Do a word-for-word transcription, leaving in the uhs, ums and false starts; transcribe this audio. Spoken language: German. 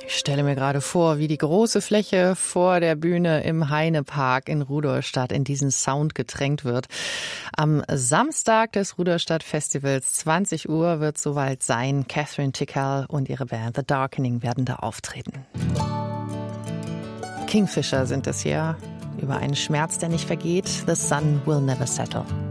Ich stelle mir gerade vor, wie die große Fläche vor der Bühne im Heinepark in Rudolstadt in diesen Sound getränkt wird. Am Samstag des Rudolstadt-Festivals, zwanzig Uhr, wird soweit sein. Catherine Tickell und ihre Band The Darkening werden da auftreten. Kingfisher sind es hier, über einen Schmerz, der nicht vergeht. The sun will never settle.